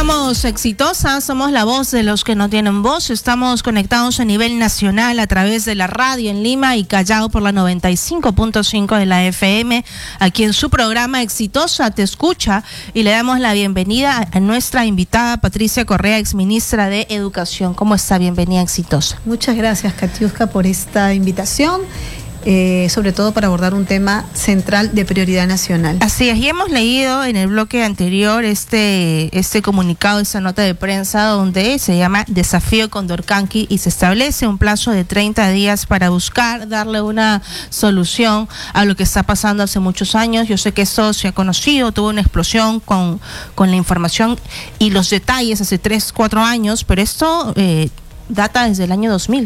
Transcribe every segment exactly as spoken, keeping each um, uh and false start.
Somos exitosas, somos la voz de los que no tienen voz. Estamos conectados a nivel nacional a través de la radio en Lima y Callao por la noventa y cinco punto cinco de la F M. Aquí en su programa Exitosa Te Escucha, y le damos la bienvenida a nuestra invitada Patricia Correa, exministra de Educación. ¿Cómo está? Bienvenida, Exitosa. Muchas gracias, Katiuska, por esta invitación. Eh, sobre todo para abordar un tema central de prioridad nacional. Así es, y hemos leído en el bloque anterior este, este comunicado, esta nota de prensa donde se llama Desafío Condorcanqui y se establece un plazo de treinta días para buscar darle una solución a lo que está pasando hace muchos años. Yo sé que esto se ha conocido, tuvo una explosión con, con la información y los detalles hace tres, cuatro años, pero esto eh, data desde el año dos mil.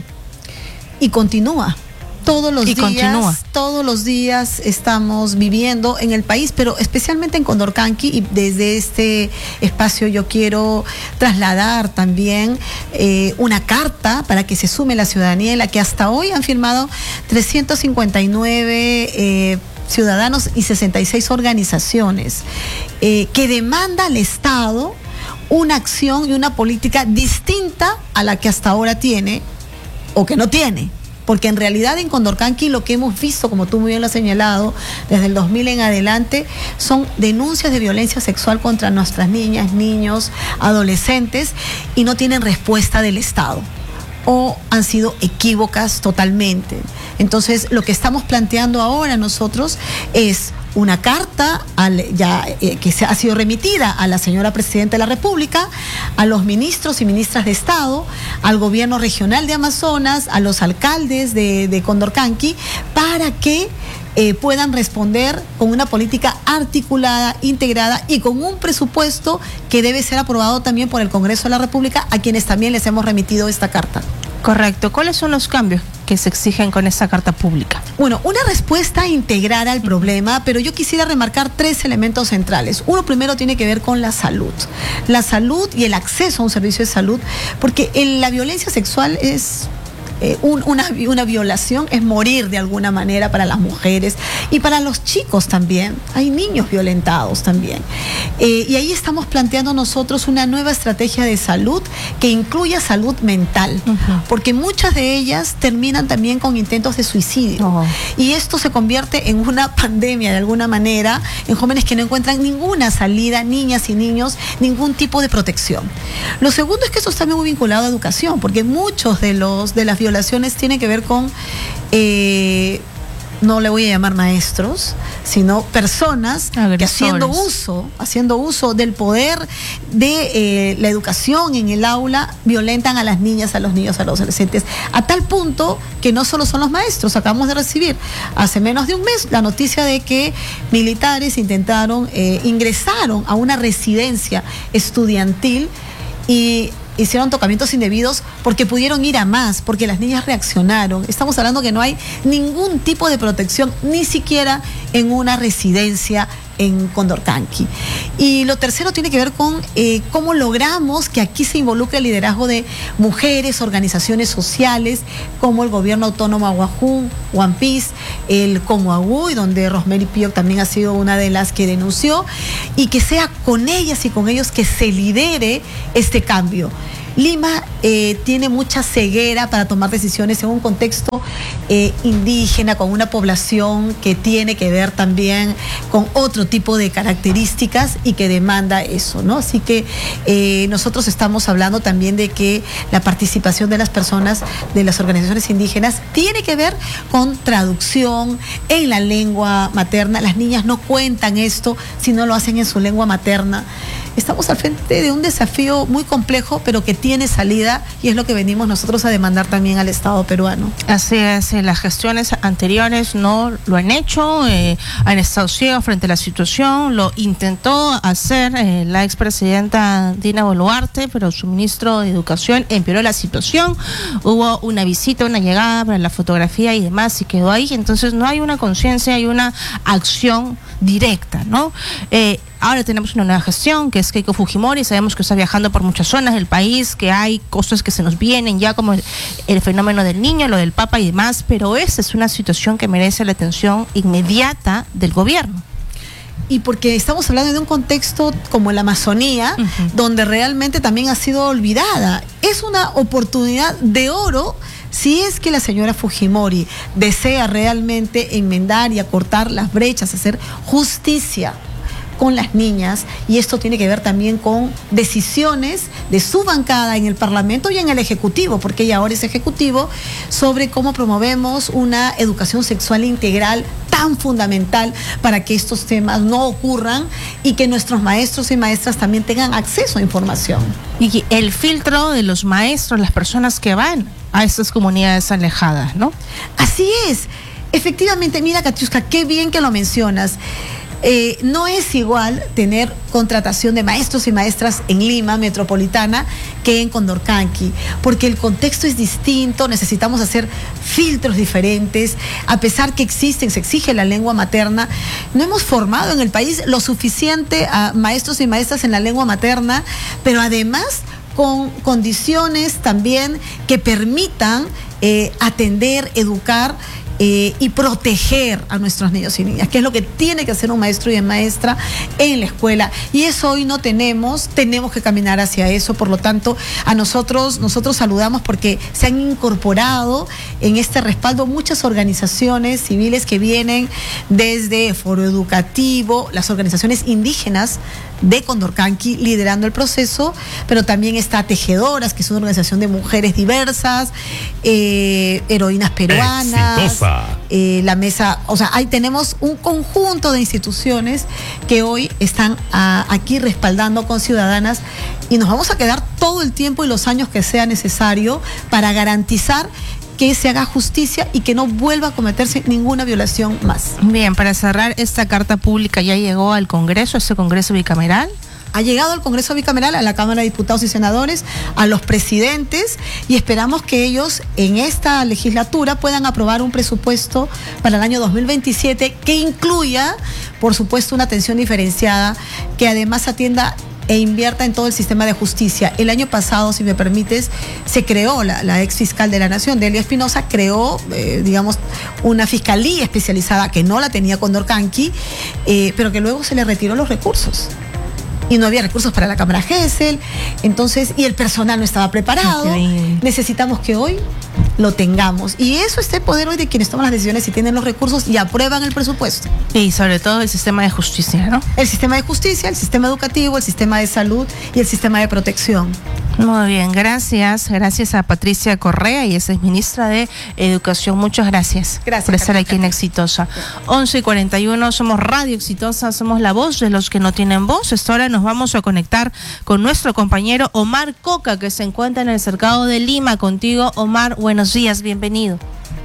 Y continúa. Todos los y días, continúa. todos los días estamos viviendo en el país, pero especialmente en Condorcanqui, y desde este espacio yo quiero trasladar también eh, una carta para que se sume la ciudadanía, en la que hasta hoy han firmado trescientos cincuenta y nueve eh, ciudadanos y sesenta y seis organizaciones, eh, que demanda al Estado una acción y una política distinta a la que hasta ahora tiene o que no tiene. Porque en realidad en Condorcanqui lo que hemos visto, como tú muy bien lo has señalado, desde el dos mil en adelante, son denuncias de violencia sexual contra nuestras niñas, niños, adolescentes, y no tienen respuesta del Estado, o han sido equívocas totalmente. Entonces, lo que estamos planteando ahora nosotros es una carta al, ya, eh, que se ha sido remitida a la señora Presidenta de la República, a los ministros y ministras de Estado, al gobierno regional de Amazonas, a los alcaldes de, de Condorcanqui, para que eh, puedan responder con una política articulada, integrada y con un presupuesto que debe ser aprobado también por el Congreso de la República, a quienes también les hemos remitido esta carta. Correcto. ¿Cuáles son los cambios que se exigen con esta carta pública? Bueno, una respuesta integrada al problema, pero yo quisiera remarcar tres elementos centrales. Uno primero tiene que ver con la salud. La salud y el acceso a un servicio de salud, porque en la violencia sexual es... Eh, un, una, una violación es morir de alguna manera para las mujeres y para los chicos también. Hay niños violentados también. Eh, y ahí estamos planteando nosotros una nueva estrategia de salud que incluya salud mental, uh-huh. porque muchas de ellas terminan también con intentos de suicidio. Uh-huh. Y esto se convierte en una pandemia de alguna manera, en jóvenes que no encuentran ninguna salida, niñas y niños, ningún tipo de protección. Lo segundo es que esto está muy vinculado a educación, porque muchos de los de las violaciones tienen que ver con, eh, no le voy a llamar maestros, sino personas Agresores. que haciendo uso, haciendo uso del poder de eh, la educación en el aula, violentan a las niñas, a los niños, a los adolescentes, a tal punto que no solo son los maestros. Acabamos de recibir hace menos de un mes la noticia de que militares intentaron, eh, ingresaron a una residencia estudiantil y hicieron tocamientos indebidos porque pudieron ir a más, porque las niñas reaccionaron. Estamos hablando que no hay ningún tipo de protección, ni siquiera en una residencia en Condorcanqui. Y lo tercero tiene que ver con eh, cómo logramos que aquí se involucre el liderazgo de mujeres, organizaciones sociales, como el gobierno autónomo Aguajún, One Piece, el Comoagú, y donde Rosemary Pío también ha sido una de las que denunció, y que sea con ellas y con ellos que se lidere este cambio. Lima eh, tiene mucha ceguera para tomar decisiones en un contexto eh, indígena, con una población que tiene que ver también con otro tipo de características y que demanda eso, ¿no? Así que eh, nosotros estamos hablando también de que la participación de las personas, de las organizaciones indígenas, tiene que ver con traducción en la lengua materna. Las niñas no cuentan esto si no lo hacen en su lengua materna. Estamos al frente de un desafío muy complejo, pero que tiene salida, y es lo que venimos nosotros a demandar también al Estado peruano. Así es, eh, las gestiones anteriores no lo han hecho, eh, han estado ciegos frente a la situación. Lo intentó hacer eh, la expresidenta Dina Boluarte, pero su ministro de Educación empeoró la situación. Hubo una visita, una llegada para la fotografía y demás, y quedó ahí. Entonces no hay una conciencia, hay una acción directa, ¿no? Eh, Ahora tenemos una nueva gestión, que es Keiko Fujimori. Sabemos que está viajando por muchas zonas del país, que hay cosas que se nos vienen ya, como el, el fenómeno del niño, lo del Papa y demás, pero esa es una situación que merece la atención inmediata del gobierno. y porque estamos hablando de un contexto como la Amazonía, uh-huh. donde realmente también ha sido olvidada. Es una oportunidad de oro si es que la señora Fujimori desea realmente enmendar y acortar las brechas, hacer justicia con las niñas, y esto tiene que ver también con decisiones de su bancada en el Parlamento y en el Ejecutivo, porque ella ahora es Ejecutivo, sobre cómo promovemos una educación sexual integral tan fundamental para que estos temas no ocurran y que nuestros maestros y maestras también tengan acceso a información. Y el filtro de los maestros, las personas que van a estas comunidades alejadas, ¿no? Así es. Efectivamente, mira, Katiuska, qué bien que lo mencionas. Eh, no es igual tener contratación de maestros y maestras en Lima metropolitana que en Condorcanqui, porque el contexto es distinto, necesitamos hacer filtros diferentes, a pesar que existen, se exige la lengua materna. No hemos formado en el país lo suficiente a maestros y maestras en la lengua materna, pero además con condiciones también que permitan eh, atender, educar Eh, y proteger a nuestros niños y niñas, que es lo que tiene que hacer un maestro y una maestra en la escuela, y eso hoy no tenemos, tenemos que caminar hacia eso. Por lo tanto, a nosotros, nosotros saludamos porque se han incorporado en este respaldo muchas organizaciones civiles que vienen desde Foro Educativo, las organizaciones indígenas de Condorcanqui liderando el proceso, pero también está Tejedoras, que es una organización de mujeres diversas, eh, heroínas peruanas, Exitosa. Eh, la mesa, o sea, ahí tenemos un conjunto de instituciones que hoy están a, aquí respaldando con ciudadanas, y nos vamos a quedar todo el tiempo y los años que sea necesario para garantizar que se haga justicia y que no vuelva a cometerse ninguna violación más. Bien, para cerrar, esta carta pública ya llegó al Congreso, este Congreso bicameral. Ha llegado al Congreso bicameral, a la Cámara de Diputados y Senadores, a los presidentes, y esperamos que ellos en esta legislatura puedan aprobar un presupuesto para el año dos mil veintisiete que incluya, por supuesto, una atención diferenciada, que además atienda e invierta en todo el sistema de justicia. El año pasado, si me permites, se creó la, la ex fiscal de la Nación, Delia Espinosa, creó, eh, digamos, una fiscalía especializada que no la tenía Condorcanqui, eh, pero que luego se le retiró los recursos. Y no había recursos para la Cámara Gesell, entonces, y el personal no estaba preparado. Okay. Necesitamos que hoy lo tengamos. Y eso es el poder hoy de quienes toman las decisiones y tienen los recursos y aprueban el presupuesto. Y sobre todo el sistema de justicia, ¿no? El sistema de justicia, el sistema educativo, el sistema de salud y el sistema de protección. Muy bien, gracias. Gracias a Patricia Correa, y esa es ministra de Educación. Muchas gracias, gracias por estar aquí en Exitosa. once y cuarenta y uno, somos Radio Exitosa, somos la voz de los que no tienen voz. Esta hora nos vamos a conectar con nuestro compañero Omar Coca, que se encuentra en el Cercado de Lima. Contigo, Omar, buenos días, bienvenido.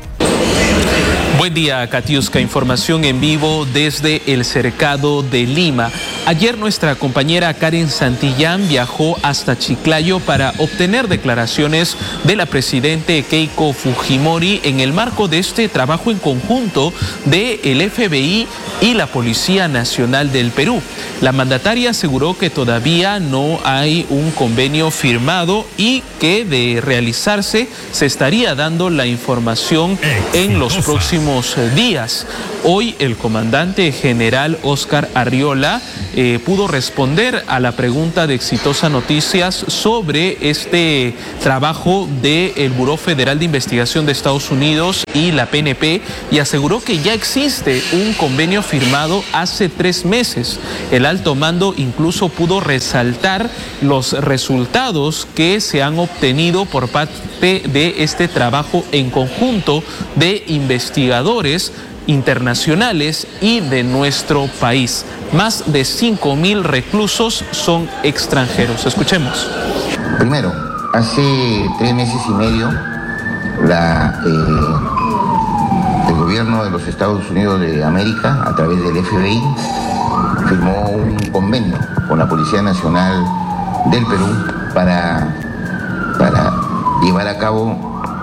Buen día, Katiuska. Información en vivo desde el Cercado de Lima. Ayer nuestra compañera Karen Santillán viajó hasta Chiclayo para obtener declaraciones de la presidente Keiko Fujimori en el marco de este trabajo en conjunto del F B I y la Policía Nacional del Perú. La mandataria aseguró que todavía no hay un convenio firmado y que de realizarse se estaría dando la información en los próximos días. Hoy el comandante general Oscar Arriola eh, pudo responder a la pregunta de Exitosa Noticias sobre este trabajo del Buró Federal de Investigación de Estados Unidos y la P N P, y aseguró que ya existe un convenio firmado hace tres meses. El alto mando incluso pudo resaltar los resultados que se han obtenido por parte de este trabajo en conjunto de investigadores internacionales y de nuestro país. Más de cinco mil reclusos son extranjeros. Escuchemos. Primero, hace tres meses y medio, la, eh, el gobierno de los Estados Unidos de América, a través del F B I, firmó un convenio con la Policía Nacional del Perú para, para llevar a cabo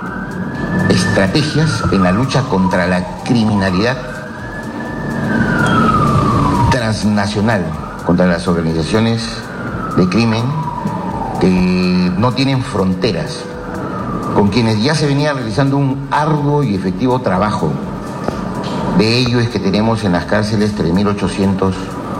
estrategias en la lucha contra la criminalidad transnacional, contra las organizaciones de crimen que no tienen fronteras, con quienes ya se venía realizando un arduo y efectivo trabajo. De ello es que tenemos en las cárceles tres mil ochocientos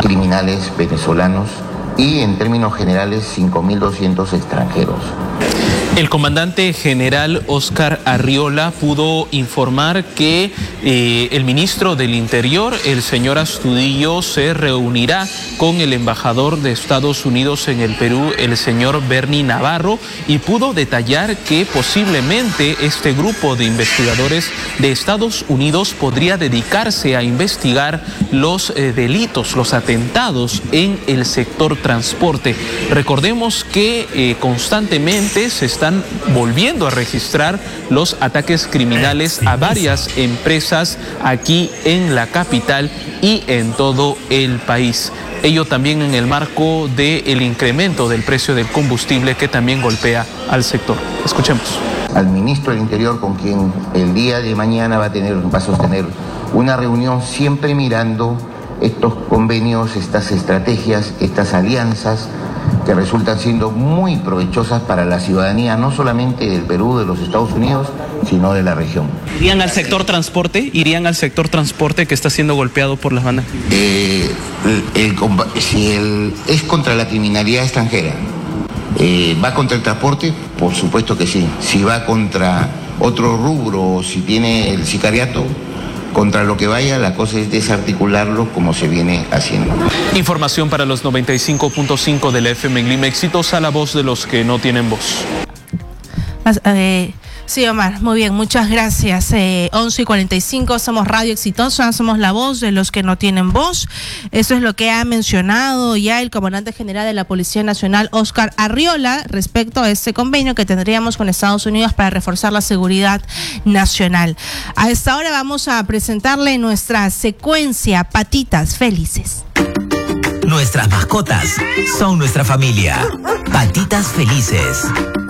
criminales venezolanos y en términos generales cinco mil doscientos extranjeros. El comandante general Óscar Arriola pudo informar que eh, el ministro del Interior, el señor Astudillo, se reunirá con el embajador de Estados Unidos en el Perú, el señor Bernie Navarro, y pudo detallar que posiblemente este grupo de investigadores de Estados Unidos podría dedicarse a investigar los eh, delitos, los atentados en el sector transporte. Recordemos que eh, constantemente se está están volviendo a registrar los ataques criminales a varias empresas aquí en la capital y en todo el país. Ello también en el marco del incremento del precio del combustible que también golpea al sector. Escuchemos. Al ministro del Interior, con quien el día de mañana va a tener, va a sostener una reunión, siempre mirando estos convenios, estas estrategias, estas alianzas que resultan siendo muy provechosas para la ciudadanía, no solamente del Perú, de los Estados Unidos, sino de la región. ¿Irían al sector transporte? ¿Irían al sector transporte que está siendo golpeado por las bandas? Eh, el, el, si el, es contra la criminalidad extranjera, eh, ¿va contra el transporte? Por supuesto que sí. Si va contra otro rubro, si tiene el sicariato, contra lo que vaya, la cosa es desarticularlo como se viene haciendo. Información para los noventa y cinco punto cinco de la F M en Lima. Exitosa la voz de los que no tienen voz. Eh, sí, Omar, muy bien, muchas gracias. Eh, once y cuarenta y cinco, somos Radio Exitosa, somos la voz de los que no tienen voz. Eso es lo que ha mencionado ya el comandante general de la Policía Nacional, Óscar Arriola, respecto a este convenio que tendríamos con Estados Unidos para reforzar la seguridad nacional. A esta hora vamos a presentarle nuestra secuencia Patitas Felices. Nuestras mascotas son nuestra familia. Patitas Felices.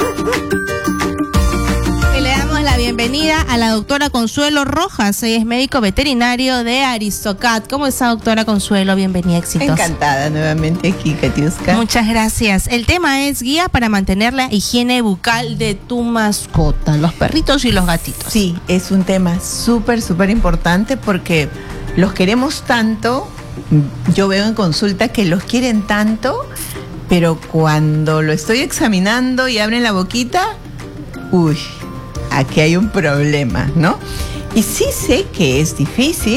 La bienvenida a la doctora Consuelo Rojas, ella es médico veterinario de Aristocat. ¿Cómo está, doctora Consuelo? Bienvenida, Exitosa. Encantada nuevamente aquí, Katiuska. Muchas gracias. El tema es guía para mantener la higiene bucal de tu mascota, los perritos y los gatitos. Sí, es un tema súper, súper importante porque los queremos tanto. Yo veo en consulta que los quieren tanto, pero cuando lo estoy examinando y abren la boquita, uy, aquí hay un problema, ¿no? Y sí sé que es difícil,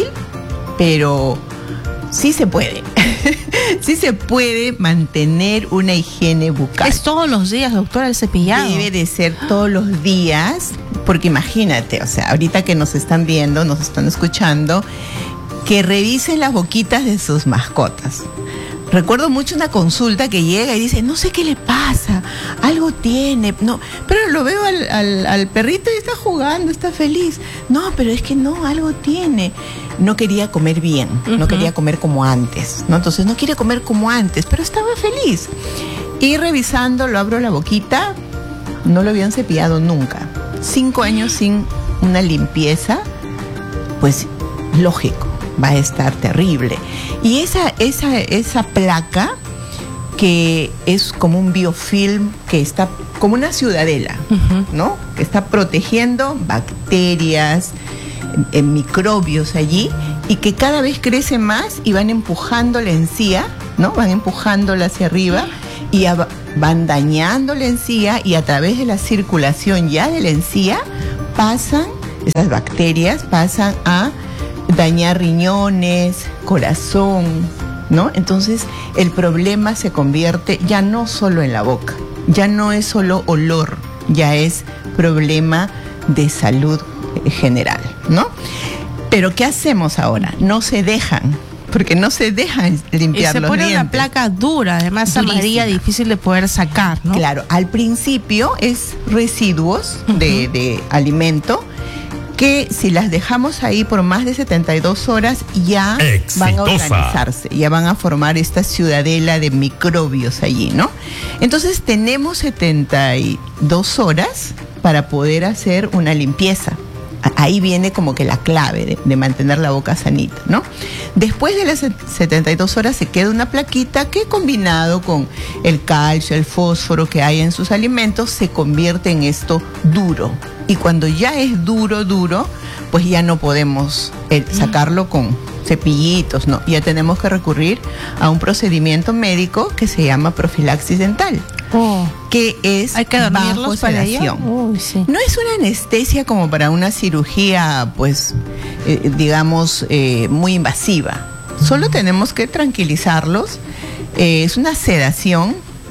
pero sí se puede. Sí se puede mantener una higiene bucal. Es todos los días, doctora, el cepillado. Debe de ser todos los días, porque imagínate, o sea, ahorita que nos están viendo, nos están escuchando, que revisen las boquitas de sus mascotas. Recuerdo mucho una consulta que llega y dice, no sé qué le pasa, algo tiene, no, pero lo veo al, al, al perrito y está jugando, está feliz. No, pero es que no, algo tiene. No quería comer bien, uh-huh. no quería comer como antes, ¿no? Entonces no quiere comer como antes, pero estaba feliz. Y revisando, lo abro la boquita, no lo habían cepillado nunca. Cinco años sin una limpieza, pues lógico, va a estar terrible. Y esa, esa, esa placa, que es como un biofilm, que está como una ciudadela, uh-huh. ¿no? Que está protegiendo bacterias, eh, microbios allí, y que cada vez crece más y van empujando la encía, ¿no? Van empujándola hacia arriba y a, van dañando la encía, y a través de la circulación ya de la encía pasan, esas bacterias pasan a dañar riñones, corazón, ¿no? Entonces el problema se convierte ya no solo en la boca, ya no es solo olor, ya es problema de salud general, ¿no? Pero ¿qué hacemos ahora? No se dejan, porque no se dejan limpiar los dientes. Y se pone una placa dura, además amarilla, difícil de poder sacar, ¿no? Claro, al principio es residuos uh-huh. de, de alimento, que si las dejamos ahí por más de setenta y dos horas ya Exitosa. Van a organizarse, ya van a formar esta ciudadela de microbios allí, ¿no? Entonces tenemos setenta y dos horas para poder hacer una limpieza. Ahí viene como que la clave de, de mantener la boca sanita, ¿no? Después de las setenta y dos horas se queda una plaquita que, combinado con el calcio, el fósforo que hay en sus alimentos, se convierte en esto duro, Y cuando ya es duro, duro, pues ya no podemos eh, sacarlo con cepillitos, ¿no? Ya tenemos que recurrir a un procedimiento médico que se llama profilaxis dental. Oh. Que es ¿Hay que bajo para sedación. Uy, sí. No es una anestesia como para una cirugía, pues, eh, digamos, eh, muy invasiva. Solo tenemos que tranquilizarlos. Eh, es una sedación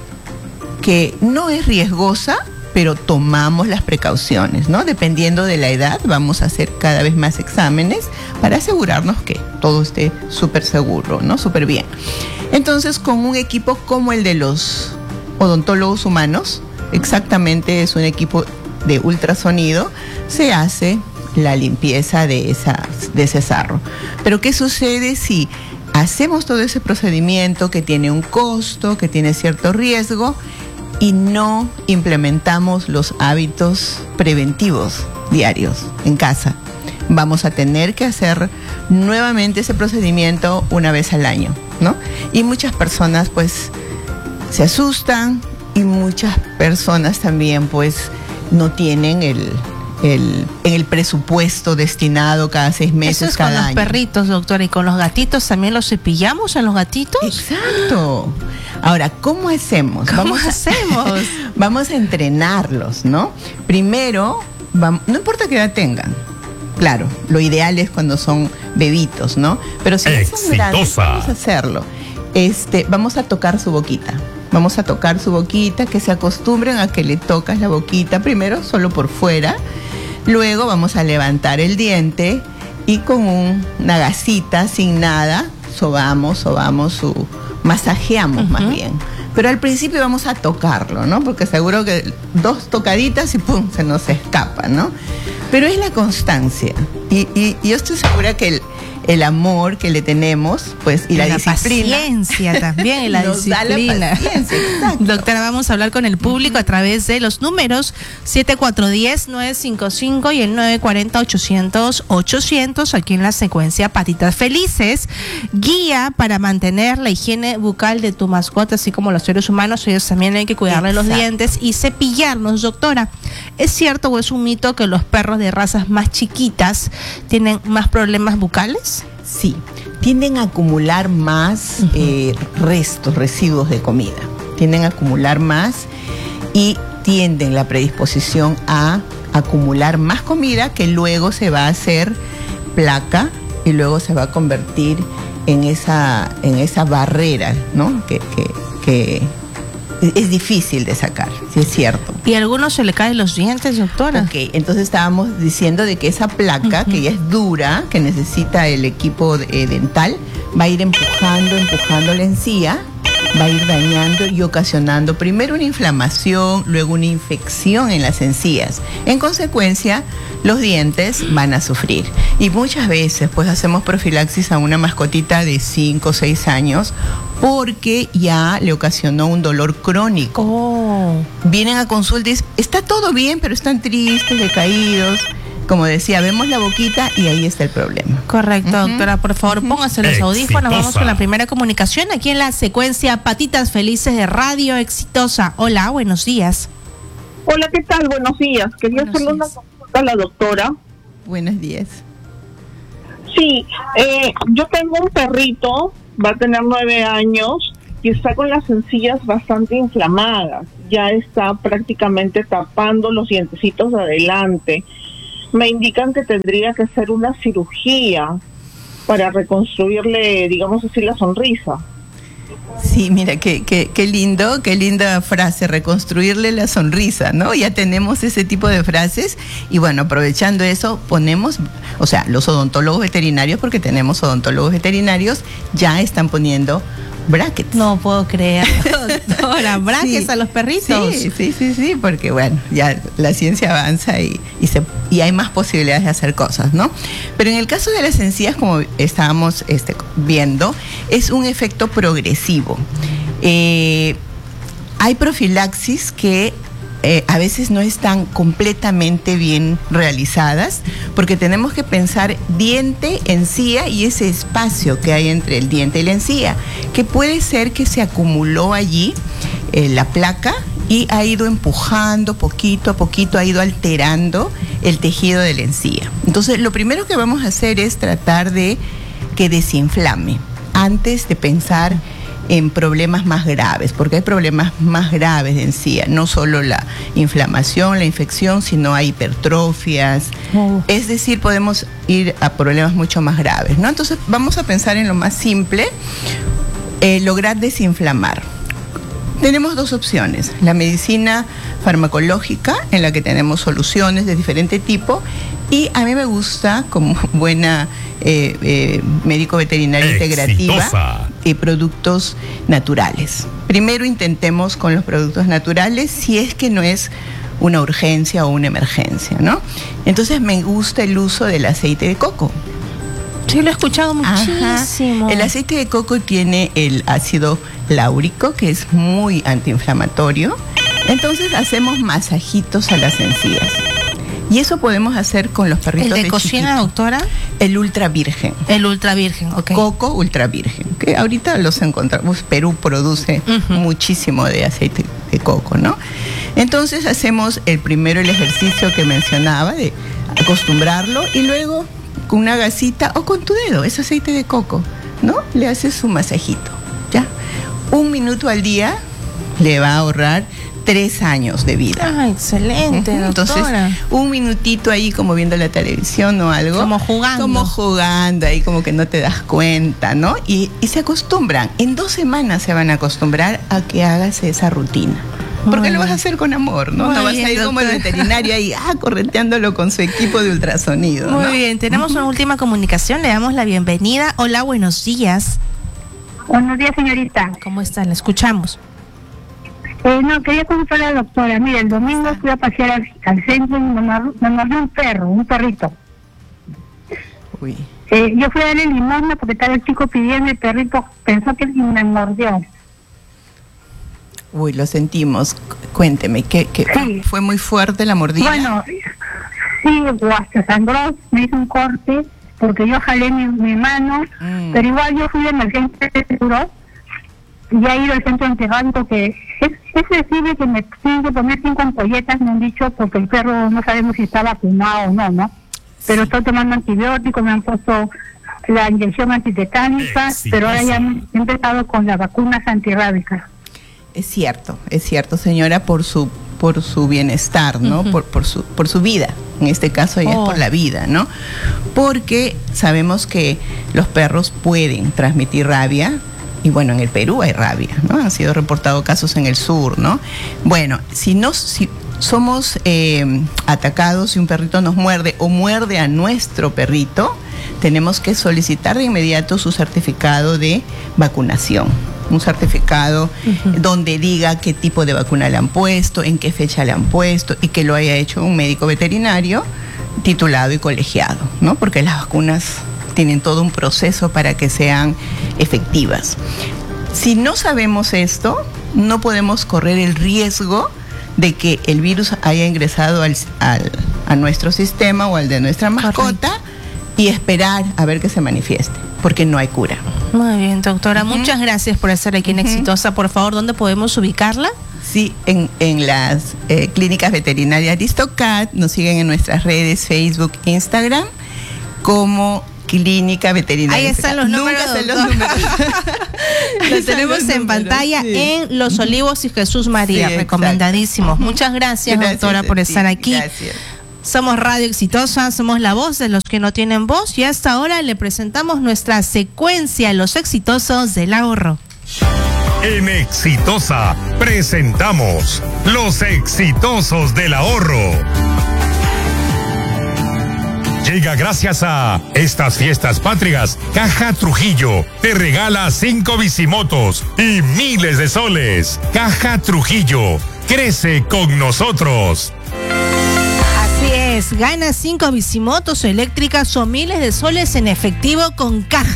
que no es riesgosa, pero tomamos las precauciones, ¿no? Dependiendo de la edad, vamos a hacer cada vez más exámenes para asegurarnos que todo esté súper seguro, ¿no? Súper bien. Entonces, con un equipo como el de los odontólogos humanos, exactamente es un equipo de ultrasonido, se hace la limpieza de, esa, de ese sarro. Pero ¿qué sucede si hacemos todo ese procedimiento que tiene un costo, que tiene cierto riesgo, y no implementamos los hábitos preventivos diarios en casa? Vamos a tener que hacer nuevamente ese procedimiento una vez al año, ¿no? Y muchas personas pues se asustan, y muchas personas también pues no tienen el, el, en el presupuesto destinado cada seis meses. Eso es cada con los año. Perritos, doctora, y con los gatitos también los cepillamos a los gatitos. Exacto. Ahora, ¿cómo hacemos? ¿Cómo vamos a, hacemos? Vamos a entrenarlos, ¿no? Primero, vamos, no importa qué edad tengan. Claro, lo ideal es cuando son bebitos, ¿no? Pero si no son grandes, vamos a hacerlo. Este, vamos a tocar su boquita. Vamos a tocar su boquita, que se acostumbren a que le tocas la boquita primero solo por fuera. Luego vamos a levantar el diente y con un, una gasita sin nada sobamos, sobamos su, masajeamos uh-huh. más bien. Pero al principio vamos a tocarlo, ¿no? Porque seguro que dos tocaditas y pum, se nos escapa, ¿no? Pero es la constancia. Y, y, y yo estoy segura que el, el amor que le tenemos, pues, y, y la, la disciplina. Paciencia también, y la nos disciplina. Da la paciencia, exacto. Doctora, vamos a hablar con el público a través de los números siete cuatro uno cero, nueve cinco cinco y el nueve cuatro cero, ochocientos, ochocientos, aquí en la secuencia Patitas Felices. Guía para mantener la higiene bucal de tu mascota, así como los seres humanos, ellos también hay que cuidarle exacto. los dientes y cepillarlos, doctora. ¿Es cierto o es un mito que los perros de razas más chiquitas tienen más problemas bucales? Sí, tienden a acumular más uh-huh. eh, restos, residuos de comida. Tienden a acumular más y tienden la predisposición a acumular más comida que luego se va a hacer placa y luego se va a convertir en esa, en esa barrera, ¿no? Que, que, que es difícil de sacar, sí es cierto. ¿Y a algunos se le caen los dientes, doctora? Ok, entonces estábamos diciendo de que esa placa, uh-huh. que ya es dura, que necesita el equipo eh, dental, va a ir empujando, empujando la encía, va a ir dañando y ocasionando primero una inflamación, luego una infección en las encías. En consecuencia, los dientes van a sufrir. Y muchas veces pues hacemos profilaxis a una mascotita de cinco o seis años porque ya le ocasionó un dolor crónico. Oh. Vienen a consulta y dicen, está todo bien, pero están tristes, decaídos. Como decía, vemos la boquita y ahí está el problema. Correcto, uh-huh. doctora, por favor, uh-huh. póngase los Exitosa. audífonos. Vamos con la primera comunicación aquí en la secuencia Patitas Felices de Radio Exitosa. Hola, buenos días. Hola, ¿qué tal? Buenos días. Quería buenos hacerle días. una consulta a la doctora. Buenos días. Sí, eh, yo tengo un perrito, va a tener nueve años y está con las encías bastante inflamadas. Ya está prácticamente tapando los dientecitos de adelante. Me indican que tendría que hacer una cirugía para reconstruirle, digamos así, la sonrisa. Sí, mira, qué, qué, qué lindo, qué linda frase, reconstruirle la sonrisa, ¿no? Ya tenemos ese tipo de frases y bueno, aprovechando eso, ponemos, o sea, los odontólogos veterinarios, porque tenemos odontólogos veterinarios, ya están poniendo brackets. No puedo creer, doctora, brackets sí, a los perritos. Sí, sí, sí, sí, porque bueno, ya la ciencia avanza y, y, se, y hay más posibilidades de hacer cosas, ¿no? Pero en el caso de las encías, como estábamos este, viendo, es un efecto progresivo. Eh, hay profilaxis que Eh, a veces no están completamente bien realizadas porque tenemos que pensar diente, encía y ese espacio que hay entre el diente y la encía, que puede ser que se acumuló allí eh, la placa y ha ido empujando poquito a poquito, ha ido alterando el tejido de la encía. Entonces, lo primero que vamos a hacer es tratar de que desinflame antes de pensar en problemas más graves, porque hay problemas más graves de encía, no solo la inflamación, la infección, sino hay hipertrofias, oh. es decir, podemos ir a problemas mucho más graves, ¿no? Entonces vamos a pensar en lo más simple, eh, lograr desinflamar. Tenemos dos opciones, la medicina farmacológica, en la que tenemos soluciones de diferente tipo, y a mí me gusta, como buena eh, eh, médico veterinario integrativa, y productos naturales. Primero intentemos con los productos naturales si es que no es una urgencia o una emergencia, ¿no? Entonces me gusta el uso del aceite de coco. Sí, lo he escuchado muchísimo. Ajá. El aceite de coco tiene el ácido láurico, que es muy antiinflamatorio. Entonces hacemos masajitos a las encías. Y eso podemos hacer con los perritos de ¿El de cocina, chiquito. doctora? El ultra virgen. El ultra virgen, ok. Coco ultra virgen, que ahorita los encontramos. Perú produce uh-huh. muchísimo de aceite de coco, ¿no? Entonces hacemos el primero el ejercicio que mencionaba, de acostumbrarlo, y luego con una gasita o con tu dedo, es aceite de coco, ¿no? Le haces su masajito, ¿ya? Un minuto al día le va a ahorrar tres años de vida. Ah, excelente, uh-huh. Entonces, un minutito ahí como viendo la televisión o algo. Como jugando. Como jugando, ahí como que no te das cuenta, ¿no? Y, y se acostumbran. En dos semanas se van a acostumbrar a que hagas esa rutina. Porque lo vas a hacer con amor, ¿no? Muy no vas bien, a ir como el doctora. veterinario ahí, ah, correteándolo con su equipo de ultrasonido. Muy ¿no? bien, tenemos uh-huh. una última comunicación, le damos la bienvenida. Hola, buenos días. Buenos días, señorita. ¿Cómo están? La escuchamos. Eh, no, quería consultarle a la doctora. Mire, el domingo fui a pasear al, al centro y me mordió un perro, un perrito. Uy. Eh, yo fui a darle limosna porque estaba el chico pidiendo, el perrito pensó que me mordió. Uy, lo sentimos. Cuénteme, ¿qué, qué Sí. fue muy fuerte la mordida? Bueno, sí, hasta sangró, me hizo un corte porque yo jalé mi, mi mano, mm. pero igual yo fui de emergencia de seguro. Ya he ido al centro antirrábico, que es, es decir que me tienen que poner cinco ampolletas, me han dicho, porque el perro no sabemos si está vacunado o no, ¿no? Pero estoy tomando antibióticos, me han puesto la inyección antitetánica, sí, pero ahora ya he empezado con las vacunas antirrábicas. Es cierto, es cierto, señora, por su por su bienestar, ¿no? Uh-huh. Por por su por su vida. En este caso ya oh. es por la vida, ¿no? Porque sabemos que los perros pueden transmitir rabia. Y bueno, en el Perú hay rabia, ¿no? Han sido reportados casos en el sur, ¿no? Bueno, si no, si somos eh, atacados, si un perrito nos muerde o muerde a nuestro perrito, tenemos que solicitar de inmediato su certificado de vacunación. Un certificado uh-huh. donde diga qué tipo de vacuna le han puesto, en qué fecha le han puesto y que lo haya hecho un médico veterinario titulado y colegiado, ¿no? Porque las vacunas tienen todo un proceso para que sean efectivas. Si no sabemos esto, no podemos correr el riesgo de que el virus haya ingresado al, al, a nuestro sistema o al de nuestra mascota. Correcto. Y esperar a ver que se manifieste, porque no hay cura. Muy bien, doctora. Uh-huh. Muchas gracias por estar aquí en uh-huh. Exitosa. Por favor, ¿dónde podemos ubicarla? Sí, en, en las eh, clínicas veterinarias Aristocat. Nos siguen en nuestras redes, Facebook, Instagram, como Clínica Veterinaria. Ahí están los números. Nunca sé los números. Lo tenemos en números, pantalla sí. en Los Olivos y Jesús María. Sí, recomendadísimos. Muchas gracias, gracias doctora, por estar aquí. Gracias. Somos Radio Exitosa, somos la voz de los que no tienen voz y hasta ahora le presentamos nuestra secuencia Los Exitosos del Ahorro. En Exitosa presentamos Los Exitosos del Ahorro. Llega gracias a estas fiestas patrias. Caja Trujillo te regala cinco bicimotos y miles de soles. Caja Trujillo, crece con nosotros. Así es, gana cinco bicimotos eléctricas o miles de soles en efectivo con Caja